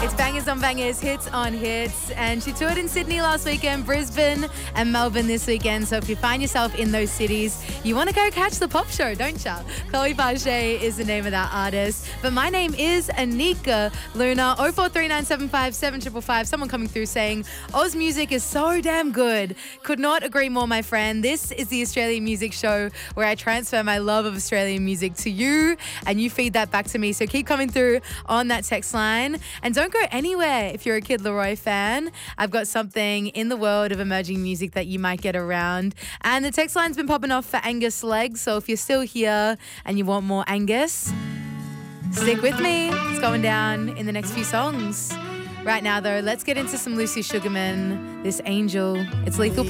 It's bangers on bangers, hits on hits. And she toured in Sydney last weekend, Brisbane and Melbourne this weekend. So if you find yourself in those cities, you want to go catch the pop show, don't ya? Chloe Bache is the name of that artist. But my name is Anika Luna. 043975 Someone coming through saying, Oz music is so damn good. Could not agree more, my friend. This is the Australian Music Show where I transfer my love of Australian music to you and you feed that back to me. So keep coming through on that text line. And don't go anywhere if you're a Kid Laroi fan. I've got something in the world of emerging music that you might get around. And the text line's been popping off for Angus Legs. So if you're still here and you want more Angus, stick with me. It's going down in the next few songs. Right now, though, let's get into some Lucy Sugarman, This Angel. It's Lethal